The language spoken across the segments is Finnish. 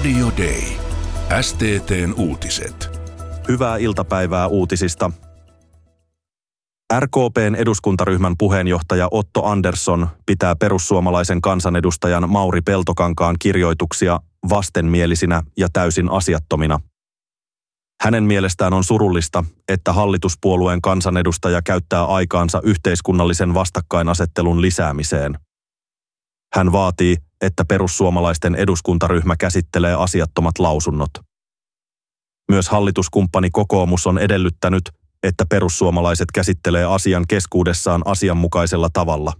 Radio Day. STT:n uutiset. Hyvää iltapäivää uutisista. RKP:n eduskuntaryhmän puheenjohtaja Otto Andersson pitää perussuomalaisen kansanedustajan Mauri Peltokankaan kirjoituksia vastenmielisinä ja täysin asiattomina. Hänen mielestään on surullista, että hallituspuolueen kansanedustaja käyttää aikaansa yhteiskunnallisen vastakkainasettelun lisäämiseen. Hän vaatii, että perussuomalaisten eduskuntaryhmä käsittelee asiattomat lausunnot. Myös hallituskumppani kokoomus on edellyttänyt, että perussuomalaiset käsittelee asian keskuudessaan asianmukaisella tavalla.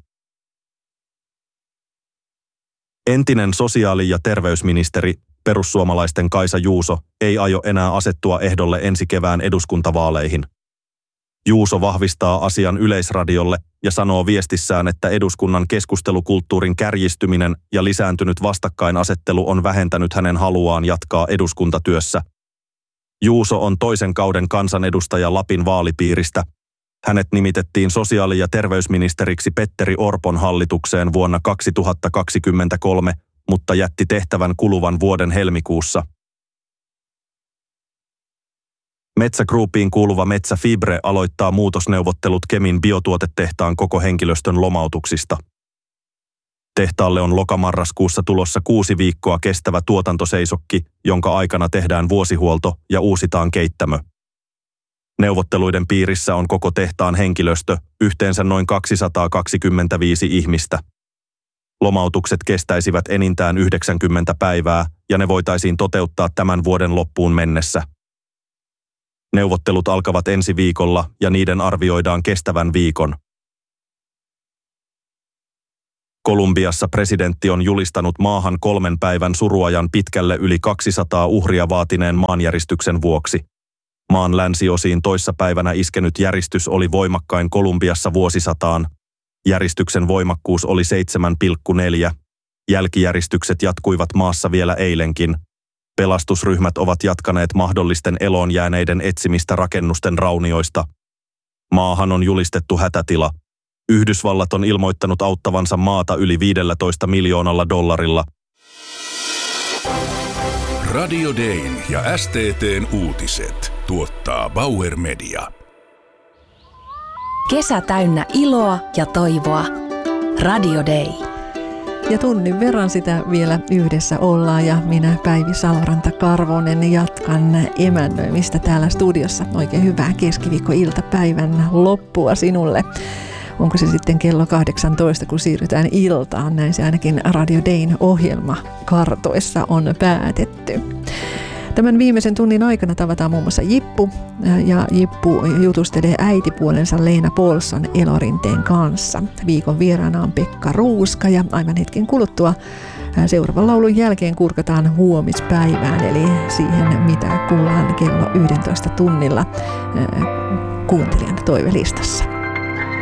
Entinen sosiaali- ja terveysministeri, perussuomalaisten Kaisa Juuso, ei aio enää asettua ehdolle ensi kevään eduskuntavaaleihin. Juuso vahvistaa asian Yleisradiolle ja sanoo viestissään, että eduskunnan keskustelukulttuurin kärjistyminen ja lisääntynyt vastakkainasettelu on vähentänyt hänen haluaan jatkaa eduskuntatyössä. Juuso on toisen kauden kansanedustaja Lapin vaalipiiristä. Hänet nimitettiin sosiaali- ja terveysministeriksi Petteri Orpon hallitukseen vuonna 2023, mutta jätti tehtävän kuluvan vuoden helmikuussa. Metsä Groupiin kuuluva Metsä Fibre aloittaa muutosneuvottelut Kemin biotuotetehtaan koko henkilöstön lomautuksista. Tehtaalle on lokamarraskuussa tulossa 6 viikkoa kestävä tuotantoseisokki, jonka aikana tehdään vuosihuolto ja uusitaan keittämö. Neuvotteluiden piirissä on koko tehtaan henkilöstö, yhteensä noin 225 ihmistä. Lomautukset kestäisivät enintään 90 päivää ja ne voitaisiin toteuttaa tämän vuoden loppuun mennessä. Neuvottelut alkavat ensi viikolla ja niiden arvioidaan kestävän viikon. Kolumbiassa presidentti on julistanut maahan 3 päivän suruajan pitkälle yli 200 uhria vaatineen maanjäristyksen vuoksi. Maan länsiosiin toissapäivänä iskenyt järistys oli voimakkain Kolumbiassa vuosisataan. Järistyksen voimakkuus oli 7,4. Jälkijäristykset jatkuivat maassa vielä eilenkin. Pelastusryhmät ovat jatkaneet mahdollisten eloon jääneiden etsimistä rakennusten raunioista. Maahan on julistettu hätätila. Yhdysvallat on ilmoittanut auttavansa maata yli $15 miljoonalla. Radio Dayn ja STT:n uutiset tuottaa Bauer Media. Kesä täynnä iloa ja toivoa. Radio Day. Ja tunnin verran sitä vielä yhdessä ollaan ja minä Päivi Saloranta-Karvonen jatkan emännöimistä täällä studiossa. Oikein hyvää keskiviikkoiltapäivän loppua sinulle. Onko se sitten kello 18, kun siirrytään iltaan? Näin se ainakin Radio Dayn ohjelmakartoissa on päätetty. Tämän viimeisen tunnin aikana tavataan muun muassa Jippu, ja Jippu jutustelee äitipuolensa Leena Paulson Elorinteen kanssa. Viikon vieraana on Pekka Ruuska ja aivan hetken kuluttua seuraavan laulun jälkeen kurkataan huomispäivään, eli siihen mitä kuullaan kello 11 tunnilla kuuntelijan toivelistassa.